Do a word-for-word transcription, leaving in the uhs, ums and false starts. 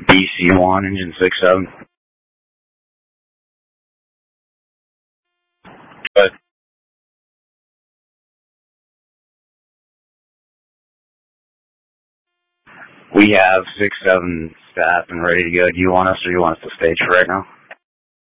B C one, engine six seven. But we have six seven staff and ready to go. Do you want us or do you want us to stage for right now?